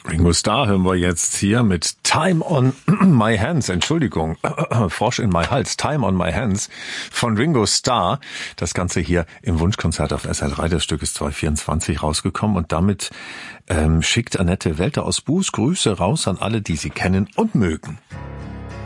Ringo Starr hören wir jetzt hier mit Time on My Hands, Entschuldigung, Frosch in my Hals, Time on My Hands von Ringo Starr. Das Ganze hier im Wunschkonzert auf SR3, das Stück ist 2024 rausgekommen und damit schickt Annette Welter aus Buß Grüße raus an alle, die sie kennen und mögen.